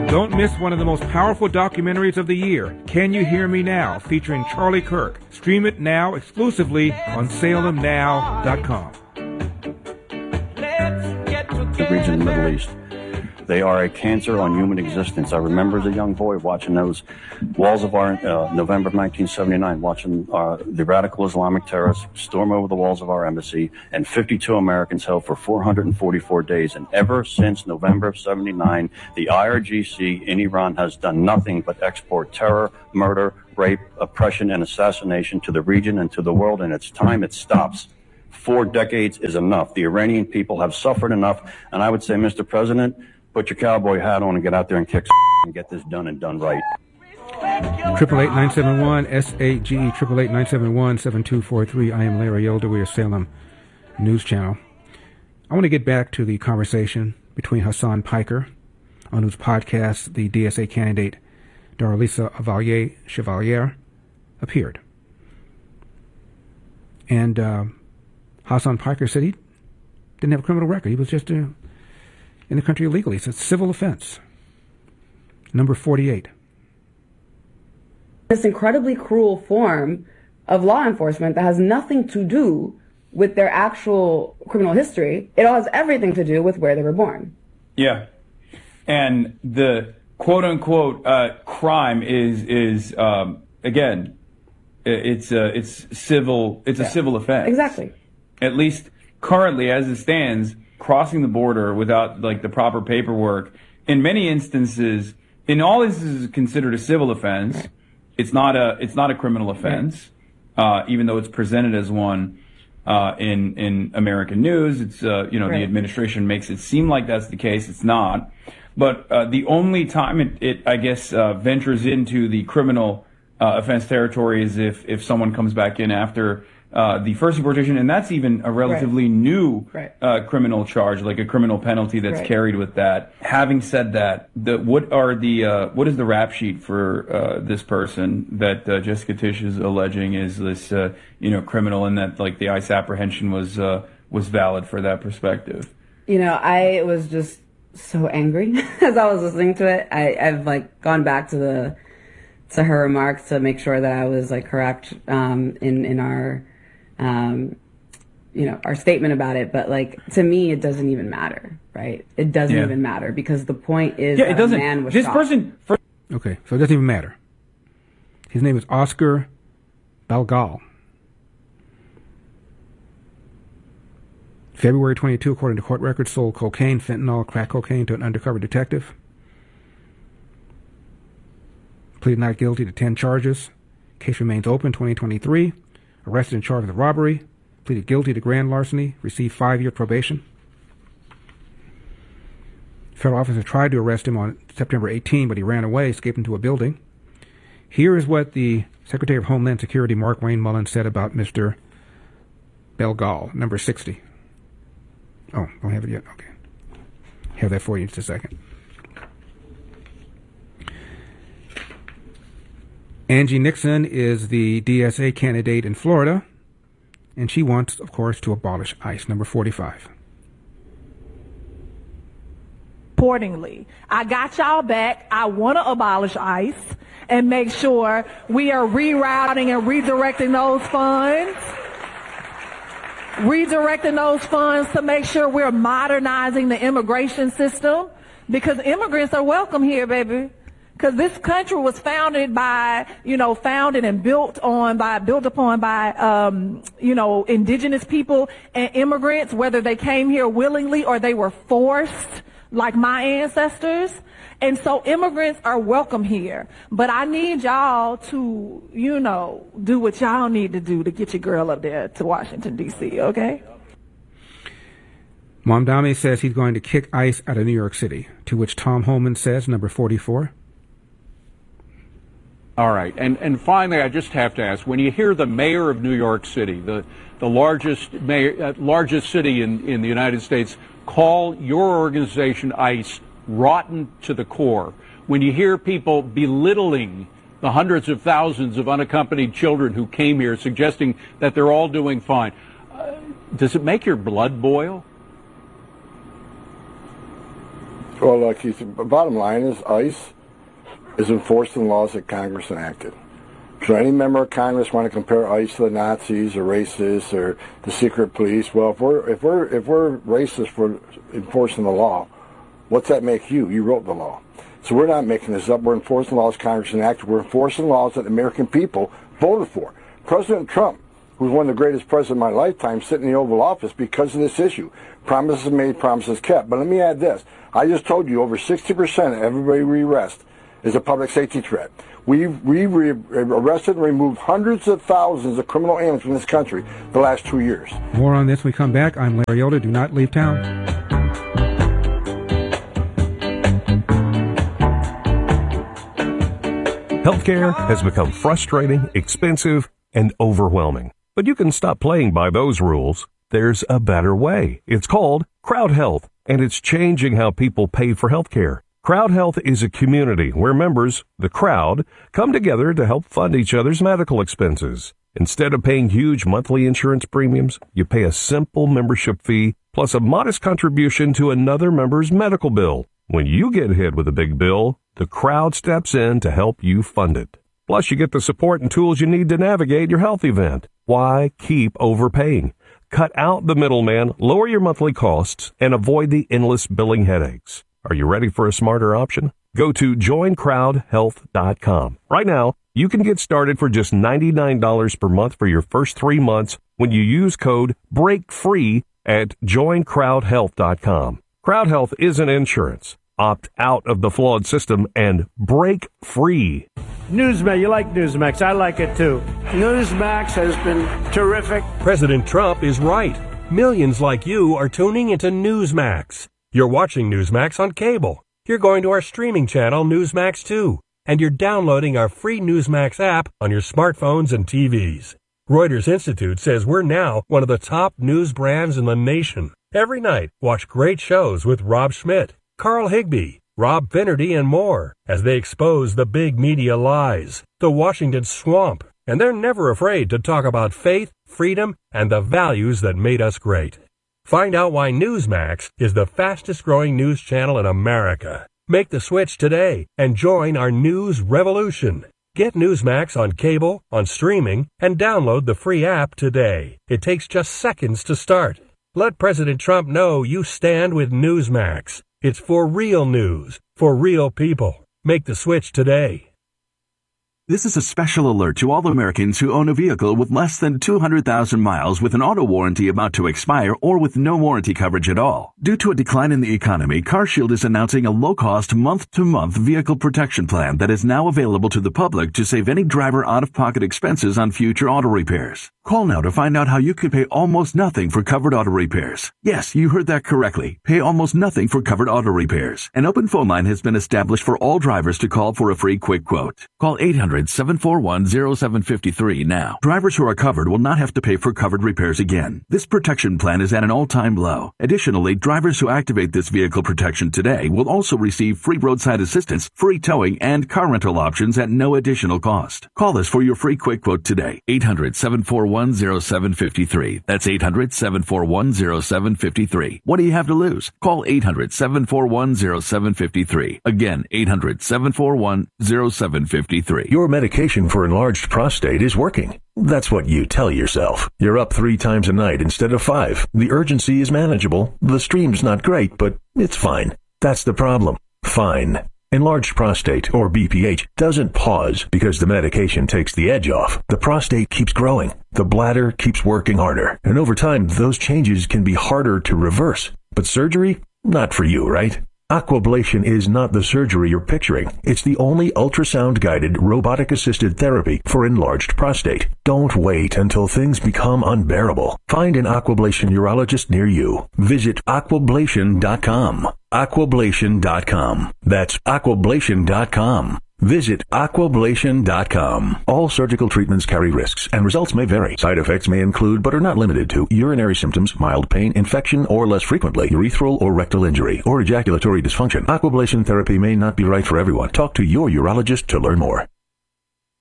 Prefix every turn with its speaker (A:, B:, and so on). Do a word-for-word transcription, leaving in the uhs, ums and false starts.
A: Don't miss one of the most powerful documentaries of the year, Can You Hear Me Now, featuring Charlie Kirk. Stream it now exclusively on Salem Now dot com.
B: The region of the Middle East. They are a cancer on human existence. I remember as a young boy watching those walls of our, uh, November of nineteen seventy-nine, watching uh, the radical Islamic terrorists storm over the walls of our embassy, and fifty-two Americans held for four hundred forty-four days. And ever since November of seventy-nine, the I R G C in Iran has done nothing but export terror, murder, rape, oppression, and assassination to the region and to the world, and it's time it stops. Four decades is enough. The Iranian people have suffered enough, and I would say, Mister President, put your cowboy hat on and get out there and kick and get this done and done right.
A: Triple eight nine seven one S A G E triple eight nine seven one seven two four three. I am Larry Elder. We are Salem News Channel. I want to get back to the conversation between Hasan Piker, on whose podcast the D S A candidate Darlisa Avalier Chevalier appeared. And uh, Hasan Piker said he didn't have a criminal record. He was just uh, in the country illegally. It's a civil offense. Number forty-eight.
C: This incredibly cruel form of law enforcement that has nothing to do with their actual criminal history. It all has everything to do with where they were born.
D: Yeah. And the quote-unquote uh, crime is, is um, again, it's uh, it's civil. It's
C: yeah.
D: a civil offense.
C: Exactly.
D: At least currently, as it stands, crossing the border without like the proper paperwork, in many instances, in all instances, is considered a civil offense. Right. It's not a it's not a criminal offense, right. uh, even though it's presented as one uh, in in American news. It's uh, you know right. the administration makes it seem like that's the case. It's not. But uh, the only time it, it I guess uh, ventures into the criminal uh, offense territory is if if someone comes back in after Uh, the first deportation, and that's even a relatively
C: right.
D: new
C: right.
D: uh, criminal charge, like a criminal penalty that's
C: right.
D: carried with that. Having said that, the, what are the uh, what is the rap sheet for uh, this person that uh, Jessica Tisch is alleging is this uh, you know criminal, and that like the ICE apprehension was uh, was valid for that perspective?
C: You know, I was just so angry as I was listening to it. I, I've like gone back to the to her remarks to make sure that I was like correct um, in in our. Um, you know, our statement about it, but like to me, it doesn't even matter, right? It doesn't yeah. even matter because the point is
D: yeah,
C: that
D: it doesn't.
C: a man was
D: this
C: shot.
D: person. For-
A: okay, so it doesn't even matter. His name is Oscar Belgal. February twenty-second, according to court records, sold cocaine, fentanyl, crack cocaine to an undercover detective. Pleaded not guilty to ten charges. Case remains open. twenty twenty-three. Arrested and charged with robbery, pleaded guilty to grand larceny, received five-year probation. Federal officers tried to arrest him on September eighteenth, but he ran away, escaped into a building. Here is what the Secretary of Homeland Security, Mark Wayne Mullin, said about Mister Belgal, number sixty. Oh, don't have it yet? Okay. Have that for you in just a second. Angie Nixon is the D S A candidate in Florida, and she wants, of course, to abolish ICE, number forty-five.
E: Accordingly, I got y'all back. I want to abolish ICE and make sure we are rerouting and redirecting those funds, redirecting those funds to make sure we're modernizing the immigration system, because immigrants are welcome here, baby. Because this country was founded by, you know, founded and built on by, built upon by, um, you know, indigenous people and immigrants, whether they came here willingly or they were forced, like my ancestors. And so immigrants are welcome here. But I need y'all to, you know, do what y'all need to do to get your girl up there to Washington, D C, okay?
A: Mamdani says he's going to kick ICE out of New York City, to which Tom Homan says, number forty-four.
F: All right. And and finally, I just have to ask, when you hear the mayor of New York City, the, the largest mayor, uh, largest city in, in the United States, call your organization, ICE, rotten to the core, when you hear people belittling the hundreds of thousands of unaccompanied children who came here, suggesting that they're all doing fine, uh, does it make your blood boil?
G: Well, look, Keith, the bottom line is ICE is enforcing laws that Congress enacted. So any member of Congress want to compare ICE to the Nazis or racists or the secret police? Well, if we're if we're if we're racist for enforcing the law, what's that make you? You wrote the law. So we're not making this up. We're enforcing laws Congress enacted. We're enforcing laws that the American people voted for. President Trump, who's one of the greatest presidents of my lifetime, sitting in the Oval Office because of this issue. Promises made, promises kept. But let me add this. I just told you over sixty percent of everybody we arrest is a public safety threat. We we re- arrested and removed hundreds of thousands of criminal aliens from this country the last two years.
A: More on this when we come back. I'm Larry Elder. Do not leave town.
H: Healthcare has become frustrating, expensive, and overwhelming. But you can stop playing by those rules. There's a better way. It's called Crowd Health, and it's changing how people pay for healthcare. Crowd Health is a community where members, the crowd, come together to help fund each other's medical expenses. Instead of paying huge monthly insurance premiums, you pay a simple membership fee plus a modest contribution to another member's medical bill. When you get hit with a big bill, the crowd steps in to help you fund it. Plus, you get the support and tools you need to navigate your health event. Why keep overpaying? Cut out the middleman, lower your monthly costs, and avoid the endless billing headaches. Are you ready for a smarter option? Go to join crowd health dot com. Right now, you can get started for just ninety-nine dollars per month for your first three months when you use code BREAKFREE at join crowd health dot com. Crowd Health isn't insurance. Opt out of the flawed system and break free.
I: Newsmax, you like Newsmax. I like it too. Newsmax has been terrific.
J: President Trump is right. Millions like you are tuning into Newsmax. You're watching Newsmax on cable. You're going to our streaming channel, Newsmax two. And you're downloading our free Newsmax app on your smartphones and T Vs. Reuters Institute says we're now one of the top news brands in the nation. Every night, watch great shows with Rob Schmidt, Carl Higbie, Rob Finnerty, and more as they expose the big media lies, the Washington swamp, and they're never afraid to talk about faith, freedom, and the values that made us great. Find out why Newsmax is the fastest growing news channel in America. Make the switch today and join our news revolution. Get Newsmax on cable, on streaming, and download the free app today. It takes just seconds to start. Let President Trump know you stand with Newsmax. It's for real news, for real people. Make the switch today.
K: This is a special alert to all Americans who own a vehicle with less than two hundred thousand miles with an auto warranty about to expire or with no warranty coverage at all. Due to a decline in the economy, CarShield is announcing a low-cost month-to-month vehicle protection plan that is now available to the public to save any driver out-of-pocket expenses on future auto repairs. Call now to find out how you could pay almost nothing for covered auto repairs. Yes, you heard that correctly. Pay almost nothing for covered auto repairs. An open phone line has been established for all drivers to call for a free quick quote. Call eight hundred, seven four one, zero seven five three now. Drivers who are covered will not have to pay for covered repairs again. This protection plan is at an all-time low. Additionally, drivers who activate this vehicle protection today will also receive free roadside assistance, free towing, and car rental options at no additional cost. Call us for your free quick quote today. eight hundred, seven four one, zero seven five three. That's eight hundred, seven four one, zero seven five three. What do you have to lose? Call eight hundred, seven four one, zero seven five three. Again, eight hundred, seven four one, zero seven five three.
L: Your medication for enlarged prostate is working. That's what you tell yourself. You're up three times a night instead of five. The urgency is manageable. The stream's not great, but it's fine. That's the problem. Fine. Enlarged prostate, or B P H, doesn't pause because the medication takes the edge off. The prostate keeps growing. The bladder keeps working harder. And over time, those changes can be harder to reverse. But surgery? Not for you, right? Aquablation is not the surgery you're picturing. It's the only ultrasound-guided, robotic-assisted therapy for enlarged prostate. Don't wait until things become unbearable. Find an Aquablation urologist near you. Visit aquablation dot com. aquablation dot com. That's aquablation dot com. Visit aquablation dot com. All surgical treatments carry risks, and results may vary. Side effects may include, but are not limited to, urinary symptoms, mild pain, infection, or less frequently, urethral or rectal injury, or ejaculatory dysfunction. Aquablation therapy may not be right for everyone. Talk to your urologist to learn more.